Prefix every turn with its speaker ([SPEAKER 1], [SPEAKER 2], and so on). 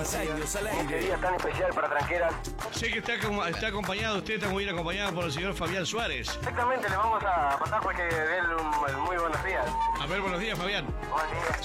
[SPEAKER 1] años al
[SPEAKER 2] Este
[SPEAKER 1] aire.
[SPEAKER 2] día tan especial para Tranqueras.
[SPEAKER 3] Sé que está acompañado, usted está muy bien acompañado por el señor Fabián Suárez.
[SPEAKER 2] Exactamente, le vamos a pasar porque de él muy buenos días.
[SPEAKER 3] A ver, buenos días, Fabián.
[SPEAKER 2] Buen día.